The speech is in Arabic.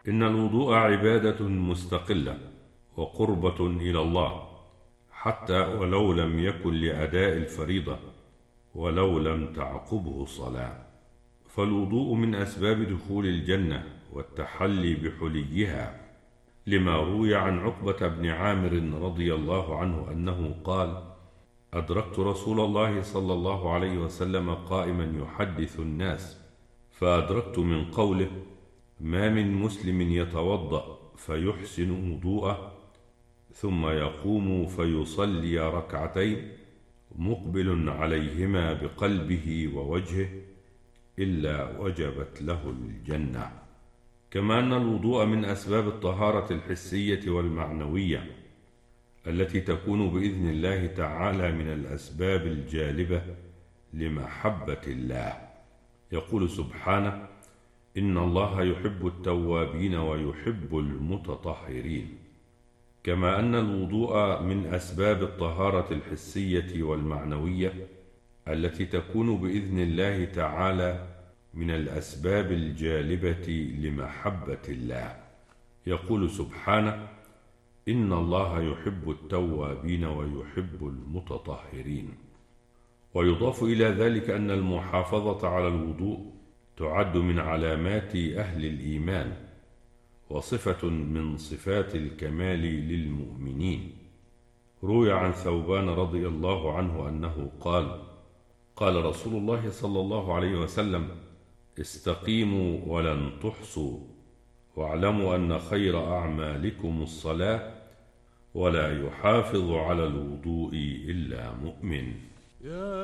إن الوضوء عبادة مستقلة وقربة إلى الله، حتى ولو لم يكن لأداء الفريضة، ولو لم تعقبه صلاة. فالوضوء من أسباب دخول الجنة والتحلي بحليها، لما روي عن عقبة بن عامر رضي الله عنه أنه قال: أدركت رسول الله صلى الله عليه وسلم قائما يحدث الناس، فأدركت من قوله: ما من مسلم يتوضأ فيحسن وضوءه ثم يقوم فيصلي ركعتين مقبل عليهما بقلبه ووجهه إلا وجبت له الجنة. كما أن الوضوء من أسباب الطهارة الحسية والمعنوية التي تكون بإذن الله تعالى من الأسباب الجالبة لمحبة الله. يقول سبحانه: إن الله يحب التوابين ويحب المتطهرين. كما أن الوضوء من أسباب الطهارة الحسية والمعنوية التي تكون بإذن الله تعالى من الأسباب الجالبة لمحبة الله. يقول سبحانه: إن الله يحب التوابين ويحب المتطهرين. ويضاف إلى ذلك أن المحافظة على الوضوء تعد من علامات أهل الإيمان، وصفة من صفات الكمال للمؤمنين. روي عن ثوبان رضي الله عنه أنه قال: قال رسول الله صلى الله عليه وسلم: استقيموا ولن تحصوا، واعلموا أن خير أعمالكم الصلاة، ولا يحافظ على الوضوء إلا مؤمن.